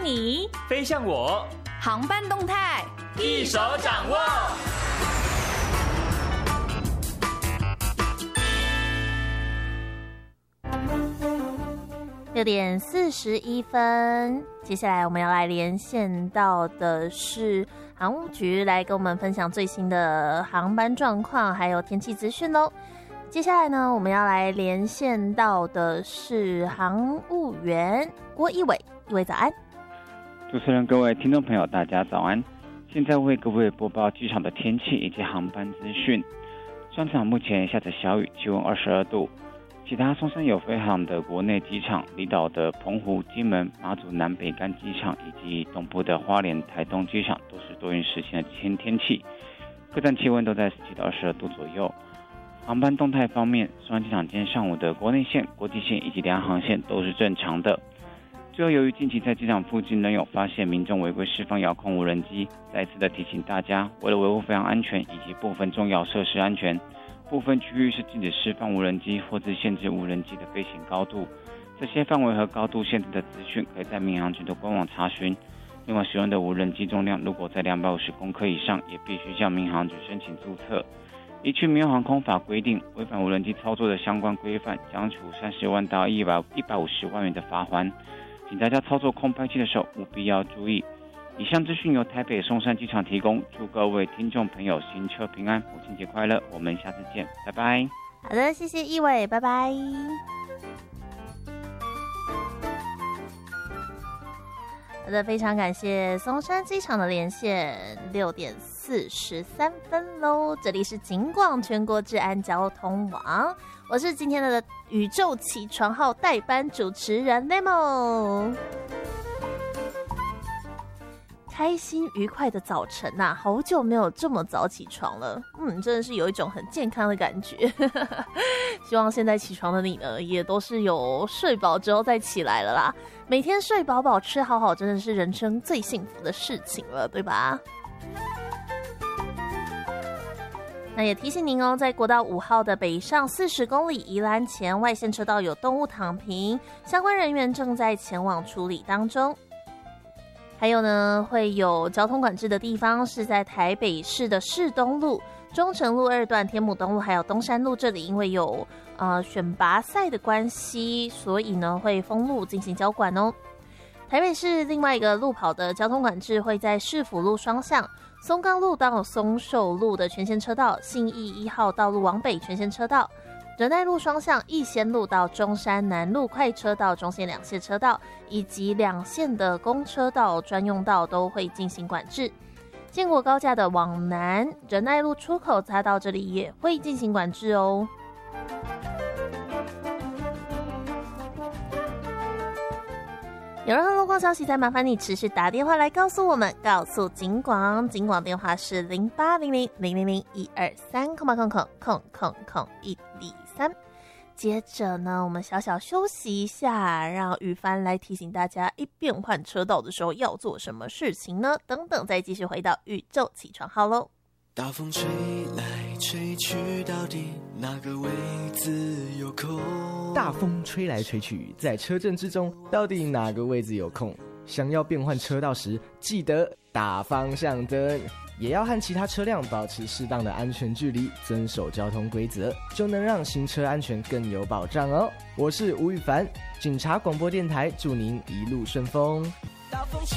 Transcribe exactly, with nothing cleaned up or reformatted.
你， 飞向我， 航班动态一手掌握。 六点四十一分，接下来我们要来连线到的是航务局，来跟我们分享最新的航班状况还有天气资讯喽。接下来呢，我们要来连线到的是航务员郭一伟，一伟早安。 主持人、各位听众朋友，大家早安。现在为各位播报机场的天气以及航班资讯。双场目前下着小雨，气温二十二度。其他松山有飞航的国内机场，离岛的澎湖、金门、马祖南北干机场以及东部的花莲、台东机场都是多云时晴的天天气，各站气温都在十七到二十二度左右。航班动态方面，松山机场今天上午的国内线、国际线以及两岸航线都是正常的。最后，由于近期在机场附近仍有发现民众违规释放遥控无人机，再次的提醒大家，为了维护飞航安全以及部分重要设施安全，部分区域是禁止释放无人机或是限制无人机的飞行高度。这些范围和高度限制的资讯可以在民航局的官网查询。另外，使用的无人机重量如果在两百五十公克以上，也必须向民航局申请注册。依据民用航空法规定，违反无人机操作的相关规范，将处三十万到一百一百五十万元的罚锾。请大家操作空拍机的时候务必要注意。以上资讯由台北松山机场提供，祝各位听众朋友行车平安，母亲节快乐！我们下次见，拜拜。 好的，谢谢一伟，拜拜。好的，非常感谢松山机场的连线，六点四十三分喽。这里是警广全国治安交通网，我是今天的宇宙起床号代班主持人 Nemo。开心愉快的早晨呐、啊，好久没有这么早起床了，嗯，真的是有一种很健康的感觉。希望现在起床的你呢，也都是有睡饱之后再起来了啦。每天睡饱饱吃好好，真的是人生最幸福的事情了，对吧？那也提醒您哦，在国道五号的北上四十公里宜兰前外线车道有动物躺平，相关人员正在前往处理当中。还有呢，会有交通管制的地方是在台北市的市东路、中城路二段、天母东路还有东山路这里，因为有呃选拔赛的关系，所以呢会封路进行交管哦。台北市另外一个路跑的交通管制会在市府路双向、松冈路到松寿路的全线车道、信义一号道路往北全线车道、仁爱路双向逸仙路到中山南路快车道中线两线车道，以及两线的公车道专用道都会进行管制。建国高架的往南仁爱路出口匝道这里也会进行管制哦。有任何路况消息，再麻烦你持续打电话来告诉我们，告诉警广，警广电话是零八零零零零零一二三空八空空空空空一零三。接着呢，我们小小休息一下，让雨帆来提醒大家，一变换车道的时候要做什么事情呢？等等，再继续回到宇宙起床号喽。 大风吹来吹去，到底哪个位置有空？ 大风吹来吹去，在车阵之中，到底哪个位置有空？想要变换车道时，记得打方向灯，也要和其他车辆保持适当的安全距离，遵守交通规则，就能让行车安全更有保障哦。我是吴宇凡，警察广播电台，祝您一路顺风。